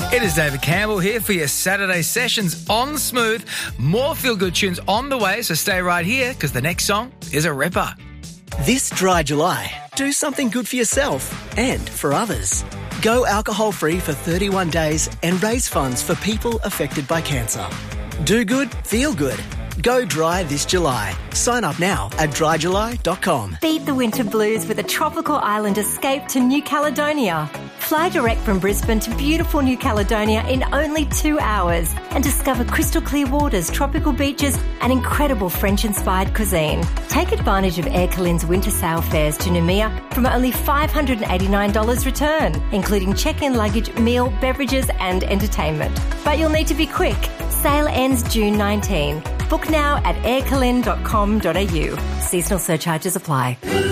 It is David Campbell here for your Saturday sessions on Smooth. More feel-good tunes on the way, so stay right here because the next song is a ripper. This dry July, do something good for yourself and for others. Go alcohol-free for 31 days and raise funds for people affected by cancer. Do good, feel good. Go dry this July. Sign up now at dryjuly.com. Beat the winter blues with a tropical island escape to New Caledonia. Fly direct from Brisbane to beautiful New Caledonia in only 2 hours and discover crystal clear waters, tropical beaches and incredible French-inspired cuisine. Take advantage of Air Calin's winter sail fares to Noumea from only $589 return, including check-in luggage, meal, beverages and entertainment. But you'll need to be quick. Sale ends June 19. Book now at aircalin.com.au. Seasonal surcharges apply.